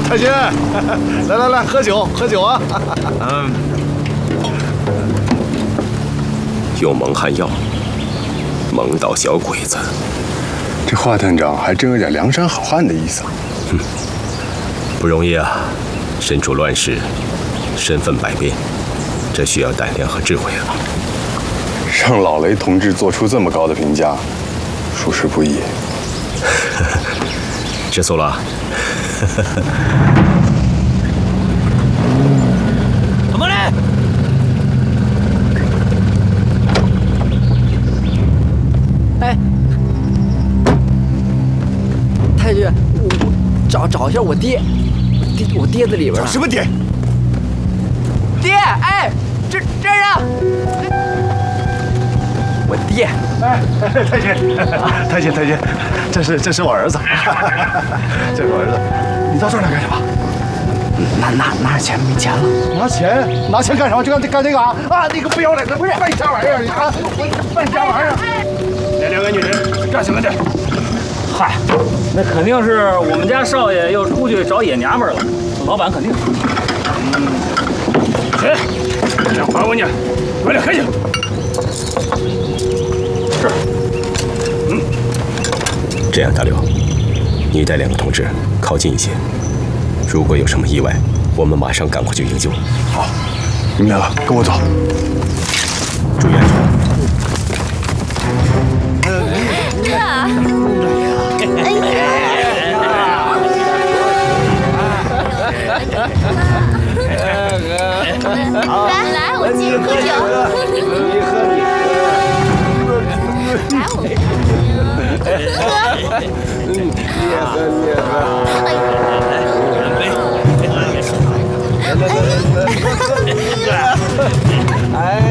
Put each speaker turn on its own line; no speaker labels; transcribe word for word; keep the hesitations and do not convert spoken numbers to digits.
太君，来来来，喝酒喝酒啊！嗯，
用蒙汗药蒙到小鬼子，
这华探长还真有点梁山好汉的意思。
嗯，不容易啊，身处乱世，身份百变，这需要胆量和智慧啊。
让老雷同志做出这么高的评价，属实不易。
知足了。
怎么嘞？
哎，太君，我我找找一下我爹，爹我爹在里边。
什么爹？
爹，哎，这这人，我爹。
哎，太君，太君，太君，这是这是我儿子，这是我儿子。你到这儿来干什么？
拿拿拿着钱，没钱了。
拿钱？拿钱干什么？就干干这个啊！啊，你个不要脸的，不是败家玩意儿！你啊，败家玩意儿！
那两个女人干什么的？嗨，那肯定是我们家少爷又出去找野娘们了，老板肯定。嗯，谁？这还我呢！快点开去。是。
嗯。这样，大刘，你带两个同志靠近一些。如果有什么意外，我们马上赶过去营救。
好，明白了，跟我走。
注意安全。
哥，哎呀！来来，我敬你喝酒。
你喝你
来，我喝。
你也喝你也喝。哎。